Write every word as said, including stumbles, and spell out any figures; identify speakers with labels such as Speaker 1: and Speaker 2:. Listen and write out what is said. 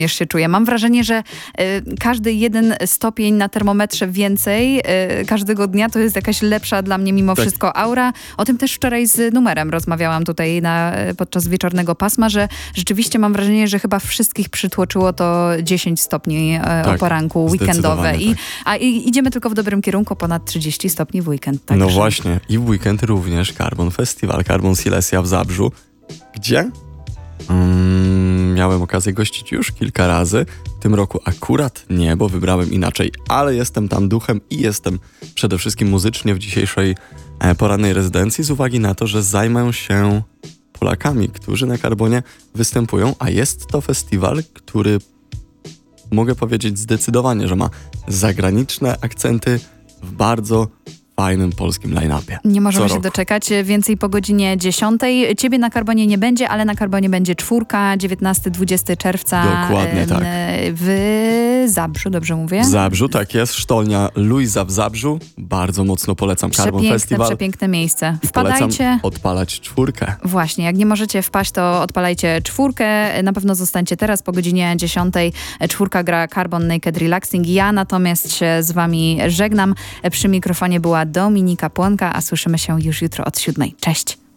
Speaker 1: się czuję. Mam wrażenie, że y, każdy jeden stopień na termometrze więcej y, każdego dnia to jest jakaś lepsza dla mnie mimo
Speaker 2: Tak.
Speaker 1: wszystko aura. O tym też wczoraj z numerem rozmawiałam tutaj na, podczas wieczornego pasma, że rzeczywiście mam wrażenie, że chyba wszystkich przytłoczyło to dziesięć stopni y,
Speaker 2: Tak,
Speaker 1: o poranku weekendowe.
Speaker 2: zdecydowanie
Speaker 1: I,
Speaker 2: tak.
Speaker 1: A i, idziemy tylko w dobrym kierunku, ponad trzydzieści stopni w weekend. Także.
Speaker 2: No właśnie. I w weekend również Carbon Festival, Carbon Silesia w Zabrzu. Gdzie? Mm, miałem okazję gościć już kilka razy. W tym roku akurat nie, bo wybrałem inaczej, ale jestem tam duchem i jestem przede wszystkim muzycznie w dzisiejszej e, porannej rezydencji z uwagi na to, że zajmę się Polakami, którzy na Carbonie występują, a jest to festiwal, który mogę powiedzieć zdecydowanie, że ma zagraniczne akcenty w bardzo fajnym polskim line-upie.
Speaker 1: Nie możemy
Speaker 2: Co
Speaker 1: się
Speaker 2: roku.
Speaker 1: doczekać. Więcej po godzinie dziesiątej. Ciebie na Carbonie nie będzie, ale na Carbonie będzie czwórka, dziewiętnastego dwudziestego czerwca.
Speaker 2: Dokładnie
Speaker 1: em,
Speaker 2: tak.
Speaker 1: W Zabrzu, dobrze mówię?
Speaker 2: W Zabrzu, tak jest. Sztolnia Luisa w Zabrzu. Bardzo mocno polecam Carbon
Speaker 1: Przepiękne,
Speaker 2: Festival.
Speaker 1: przepiękne miejsce.
Speaker 2: I
Speaker 1: Wpadajcie.
Speaker 2: polecam odpalać czwórkę.
Speaker 1: Właśnie, jak nie możecie wpaść, to odpalajcie czwórkę. Na pewno zostańcie teraz po godzinie dziesiątej. Czwórka gra Carbon Naked Relaxing. Ja natomiast się z wami żegnam. Przy mikrofonie była Dominika Płonka, a słyszymy się już jutro od siódmej. Cześć!